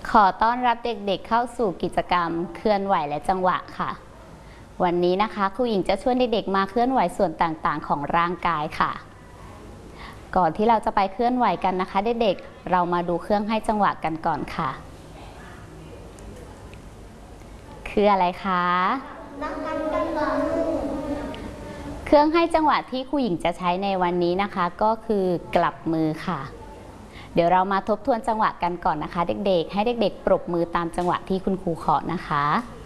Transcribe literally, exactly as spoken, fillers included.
ขอต้อนรับเด็กๆเข้าสู่กิจกรรมเคลื่อนไหวและจังหวะค่ะวันนี้นะคะครูหญิงจะชวนเด็กๆมาเคลื่อนไหวส่วนต่างๆของร่างกายค่ะก่อนที่เราจะไปเคลื่อนไหวกันนะคะเด็กๆเรามาดูเครื่องให้จังหวะกันก่อนค่ะคืออะไรคะเครื่องให้จังหวะที่ครูหญิงจะใช้ในวันนี้นะคะก็คือกลับมือค่ะเดี๋ยวเรามาทบทวนจังหวะกันก่อนนะคะเด็กๆให้เด็กๆปรบมือตามจังหวะที่คุณครูขอนะคะ